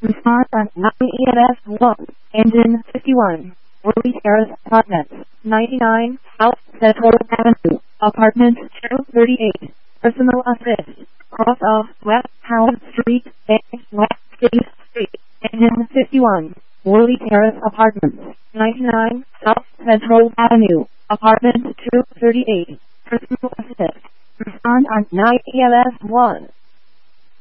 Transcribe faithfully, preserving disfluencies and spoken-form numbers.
Respond on nine E M S one, engine fifty-one, Worley Terrace Apartments, ninety-nine, South Central Avenue, Apartment two thirty-eight, Personal Assist, cross off West Howard Street, West State Street, engine fifty-one, Worley Terrace Apartments, ninety-nine, South Central Avenue, Apartment two thirty-eight, Personal Assist, respond on nine E M S one.